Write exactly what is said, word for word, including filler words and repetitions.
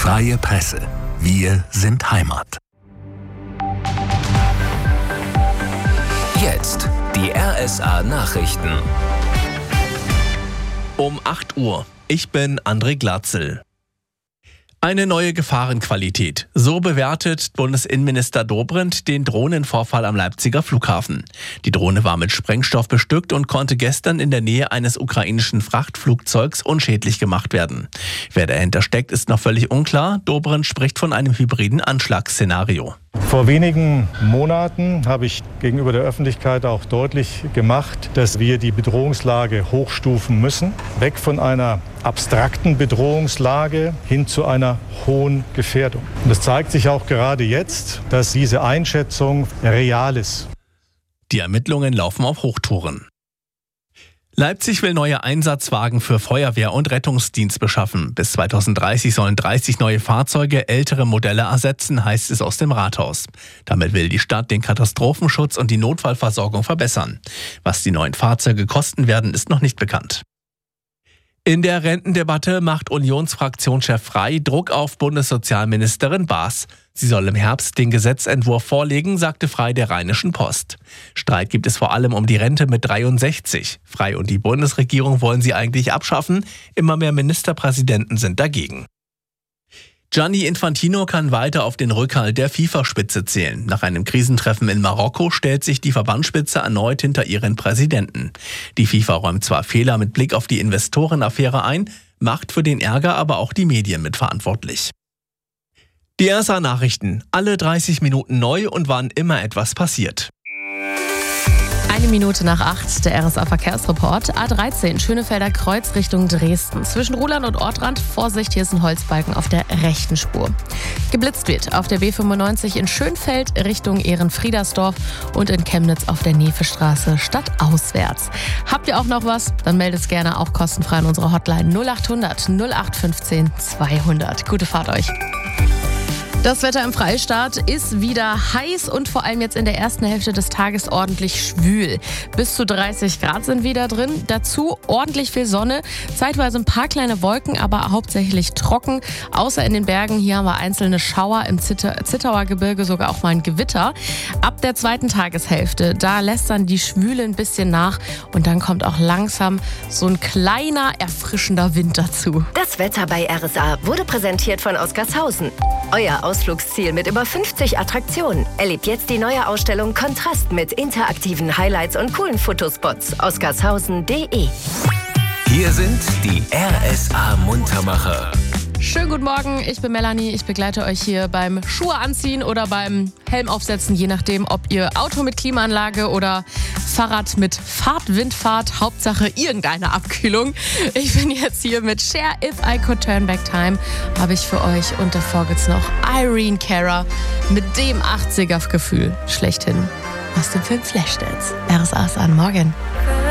Freie Presse. Wir sind Heimat. Jetzt die R S A-Nachrichten. Um acht Uhr. Ich bin André Glatzel. Eine neue Gefahrenqualität. So bewertet Bundesinnenminister Dobrindt den Drohnenvorfall am Leipziger Flughafen. Die Drohne war mit Sprengstoff bestückt und konnte gestern in der Nähe eines ukrainischen Frachtflugzeugs unschädlich gemacht werden. Wer dahinter steckt, ist noch völlig unklar. Dobrindt spricht von einem hybriden Anschlagsszenario. Vor wenigen Monaten habe ich gegenüber der Öffentlichkeit auch deutlich gemacht, dass wir die Bedrohungslage hochstufen müssen. Weg von einer abstrakten Bedrohungslage hin zu einer hohen Gefährdung. Und es zeigt sich auch gerade jetzt, dass diese Einschätzung real ist. Die Ermittlungen laufen auf Hochtouren. Leipzig will neue Einsatzwagen für Feuerwehr und Rettungsdienst beschaffen. Bis zweitausenddreißig sollen dreißig neue Fahrzeuge ältere Modelle ersetzen, heißt es aus dem Rathaus. Damit will die Stadt den Katastrophenschutz und die Notfallversorgung verbessern. Was die neuen Fahrzeuge kosten werden, ist noch nicht bekannt. In der Rentendebatte macht Unionsfraktionschef Frey Druck auf Bundessozialministerin Baas. Sie soll im Herbst den Gesetzentwurf vorlegen, sagte Frey der Rheinischen Post. Streit gibt es vor allem um die Rente mit dreiundsechzig. Frey und die Bundesregierung wollen sie eigentlich abschaffen. Immer mehr Ministerpräsidenten sind dagegen. Gianni Infantino kann weiter auf den Rückhalt der FIFA-Spitze zählen. Nach einem Krisentreffen in Marokko stellt sich die Verbandsspitze erneut hinter ihren Präsidenten. Die FIFA räumt zwar Fehler mit Blick auf die Investorenaffäre ein, macht für den Ärger aber auch die Medien mitverantwortlich. Die R S A-Nachrichten. Alle dreißig Minuten neu und wann immer etwas passiert. Eine Minute nach acht, der R S A-Verkehrsreport. A dreizehn, Schönefelder Kreuz Richtung Dresden. Zwischen Ruhland und Ortrand, Vorsicht, hier ist ein Holzbalken auf der rechten Spur. Geblitzt wird auf der B fünfundneunzig in Schönfeld Richtung Ehrenfriedersdorf und in Chemnitz auf der Nefestraße stadtauswärts. Habt ihr auch noch was? Dann meldet es gerne auch kostenfrei an unsere Hotline null acht hundert null acht fünfzehn zweihundert. Gute Fahrt euch. Das Wetter im Freistaat ist wieder heiß und vor allem jetzt in der ersten Hälfte des Tages ordentlich schwül. Bis zu dreißig Grad sind wieder drin. Dazu ordentlich viel Sonne, zeitweise ein paar kleine Wolken, aber hauptsächlich trocken. Außer in den Bergen, hier haben wir einzelne Schauer, im Zitter- Zittauer Gebirge sogar auch mal ein Gewitter. Ab der zweiten Tageshälfte, da lässt dann die Schwüle ein bisschen nach und dann kommt auch langsam so ein kleiner, erfrischender Wind dazu. Das Wetter bei R S A wurde präsentiert von Oscarshausen. Euer Ausflugsziel mit über fünfzig Attraktionen. Erlebt jetzt die neue Ausstellung Kontrast mit interaktiven Highlights und coolen Fotospots. oscarshausen punkt de. Hier sind die R S A-Muntermacher. Schönen guten Morgen, ich bin Melanie. Ich begleite euch hier beim Schuhe anziehen oder beim Helm aufsetzen, je nachdem, ob ihr Auto mit Klimaanlage oder Fahrrad mit Fahrt-Windfahrt, Hauptsache irgendeine Abkühlung. Ich bin jetzt hier mit Cher, If I Could Turn Back Time, habe ich für euch. Und davor gibt's noch Irene Cara mit dem achtziger-Gefühl schlechthin aus dem Film Flashdance. R S A ist an morgen.